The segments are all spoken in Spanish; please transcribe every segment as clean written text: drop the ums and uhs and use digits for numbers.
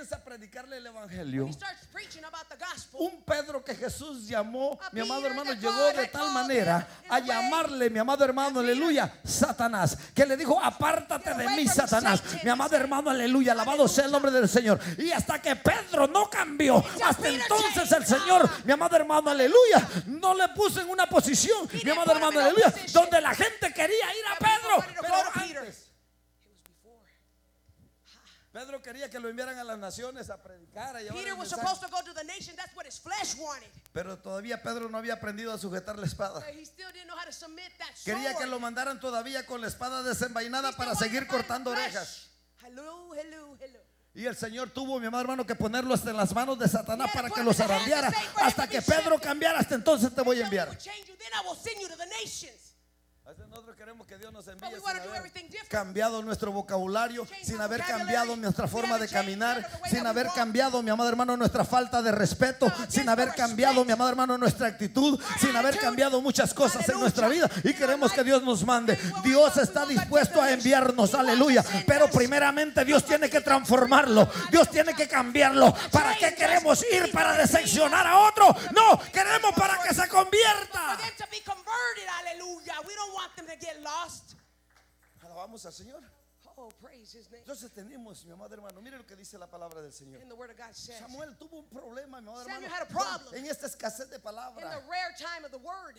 comienza a predicarle el evangelio, he starts preaching about the gospel, un Pedro que Jesús llamó, mi amado Peter hermano, that llegó God de had tal called manera him in a a way, llamarle, mi amado hermano, aleluya, Satanás, que le dijo, apártate Get de away mí, from me, Satanás. Satan, Mi amado he said. hermano, aleluya, alabado sea el nombre del Señor. Y hasta que Pedro no cambió, Until hasta Peter entonces changed, el Señor, mi amado hermano, aleluya, no le puso en una posición, mi didn't amado put him hermano, in a aleluya, position donde la gente quería ir a that people Pedro. wanted to Pero go to Peter. antes, It was before. Pedro quería que lo enviaran a las naciones a predicar, a llevar Peter el was mensaje. supposed to go to the nation. That's what his flesh wanted. Pero todavía Pedro no había aprendido a sujetar la espada. But he still didn't know how to submit that Quería que sword. lo mandaran todavía con la espada desenvainada He still para wanted seguir to find cortando the flesh. orejas. Hello, hello, hello. Y el Señor tuvo, mi amado hermano, que ponerlo hasta en las manos de Satanás He had para to que put los him in the hands zarandeara. of Satan for him Hasta to que be Pedro shaped. cambiara, hasta entonces te voy a Until he enviar. would change you, then I will send you to the nations. Nosotros queremos que Dios nos envíe But we sin want to do haber everything different. cambiado nuestro vocabulario, Change sin our haber vocabulary. cambiado nuestra We forma de haven't changed caminar, the way sin that we haber walk. cambiado, mi amado hermano, nuestra falta de respeto, against sin haber our cambiado, respect. mi amado hermano, nuestra actitud, sin haber attitude. cambiado muchas cosas en Aleluya. nuestra vida. Y In queremos our que Dios nos mande. Dios está dispuesto a enviarnos, aleluya. Pero primeramente Dios tiene que transformarlo. Dios tiene que cambiarlo. ¿Para qué queremos ir? ¿Para decepcionar a otro? No, queremos para que se For convierta. them to be converted, hallelujah. We don't want them to get lost. Alabamos al Señor. Oh, praise his name. Entonces tenemos, mi amado hermano, mire lo que dice la palabra del Señor. And the word of God says, Samuel tuvo un problema, mi amado Samuel hermano, had a problem. en esta escasez de in palabra. the rare time of the word,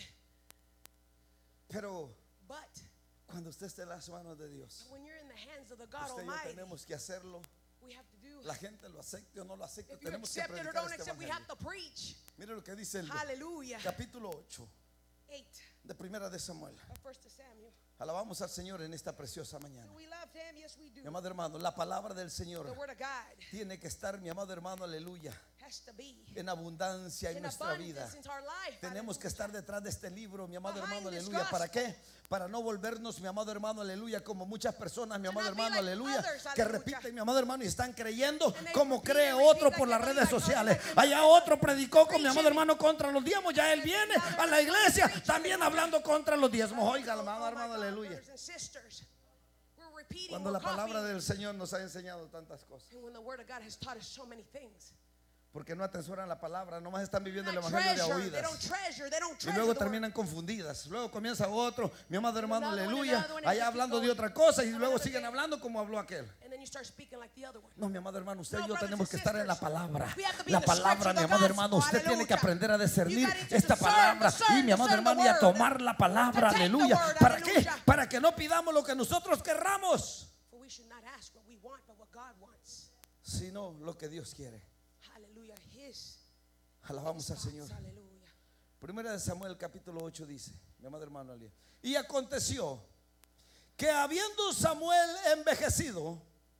Pero but cuando usted esté en las manos de Dios, when you're in the hands of the God usted y yo Almighty, tenemos que hacerlo. we have to do. La gente lo acepte o no lo acepte, If you tenemos que accept it or predicar don't este accept, we have evangelio. to preach. Mire lo que dice el Hallelujah. capítulo 8 8 de Primera de Samuel. of 1 Samuel. Alabamos al Señor en esta preciosa mañana. Do we love him? Yes, we do. Mi amado hermano, la palabra del Señor The word of God tiene que estar, mi amado hermano, aleluya, has to be en abundancia en in nuestra vida. abundance into our life. Tenemos que estar detrás de este libro, mi amado Behind hermano, this aleluya. ¿Para gospel. qué? Para no volvernos, mi amado hermano, aleluya, como muchas personas, mi To amado not be hermano, like aleluya, others, que aleluya. repiten, mi amado hermano, y están creyendo And they como repeat cree and repeat otro like por las they redes believe, like sociales. others. Allá otro predicó con mi amado Preaching. hermano contra los diezmos, ya él viene a la iglesia también hablando contra los diezmos. Oiga, amado Oh, my hermano, God, aleluya. brothers and sisters, we're repeating, Cuando we're la palabra copying. del Señor nos ha enseñado tantas cosas. And when the word of God has taught us so many things. Porque no atesoran la palabra, nomás están viviendo el Not evangelio de treasure, they oídas. don't treasure, they don't Y treasure luego the word. terminan confundidas. Luego comienza otro, mi amado hermano, Another one, aleluya, another one, and allá just hablando keep de going. otra cosa y luego Another siguen thing. hablando como habló aquel. And then you start speaking like the other one. No, mi amado hermano, usted No, y yo brothers tenemos and que estar en la sisters. palabra. We have to be La in the palabra, scripture, mi the amado hermano, gospel. usted tiene que Aleluya. aprender a discernir You got to esta discern, palabra. discern, Y mi amado discern the hermano, y a word. tomar la palabra, To take the aleluya. word, ¿Para qué? aleluya. Para que no pidamos lo que nosotros querramos, For we should not ask what we want, but what God wants. sino lo que Dios quiere. Hallelujah. His Alabamos al Señor. thoughts. Hallelujah. Primera de Samuel capítulo 8 dice, mi amado hermano Elías, y aconteció que habiendo Samuel envejecido,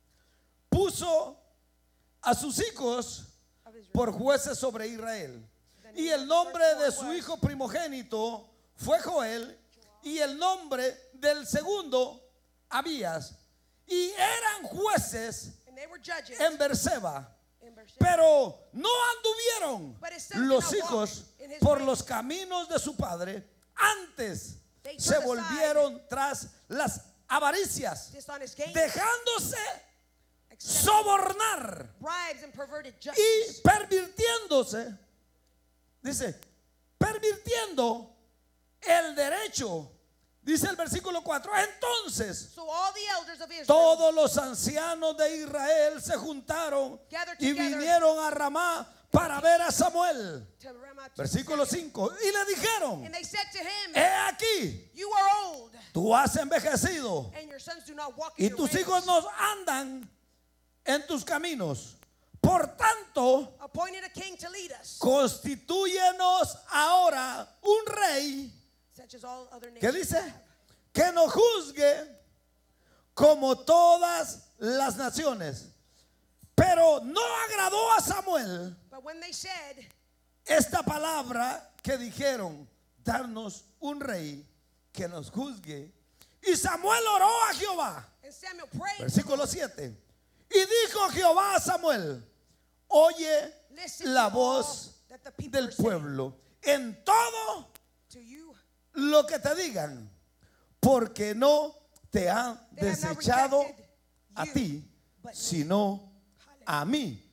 puso a sus hijos Of Israel. por jueces sobre Israel. Y el nombre de su hijo primogénito fue Joel, y el nombre del segundo Abías. Y eran jueces And they were judges en Berseba. in Beersheba. Pero no anduvieron But it says los they did not hijos walk in his por ways. los caminos de su padre, antes They se turned volvieron tras las avaricias, Dishonest gain, dejándose accepted sobornar bribes and perverted y justice. pervirtiéndose, dice, pervirtiendo el derecho, dice el versículo 4. Entonces So all the elders of Israel todos los ancianos de Israel se juntaron gathered y together vinieron a Ramá para ver a Samuel. to Ramah to Versículo Samuel. 5. Y le dijeron, And they said to him, he aquí, you are old, tú has envejecido and your sons do not walk in y your tus ways. hijos no andan en tus caminos. Por tanto, Appointed a king to lead us, constitúyenos ahora un rey such as all other que nations dice have. que nos juzgue como todas las naciones. Pero no agradó a Samuel But when they said, esta palabra que dijeron, darnos un rey que nos juzgue. Y Samuel oró a Jehová. and Samuel prayed, Versículo 7. Y dijo Jehová a Samuel, oye listen la to all voz that the people del are saying pueblo en todo to you. lo que te digan, porque no te han They have not desechado rejected a you, ti, but me. sino a mí,